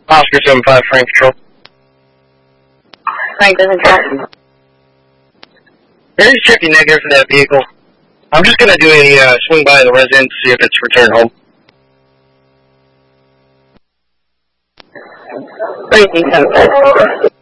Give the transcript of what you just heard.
Oscar 75 Frank Patrol. Frank doesn't track. There is checking negative for that vehicle. I'm just going to do a swing by the residence to see if it's returned home. Frank 75.